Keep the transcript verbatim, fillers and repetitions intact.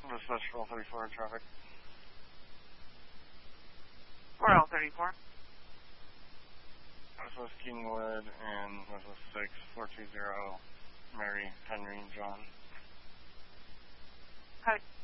Northwest Roll thirty-four traffic. Roll thirty-four. Northwest Kingwood and Northwest six, four two zero, Mary, Henry, John. Code.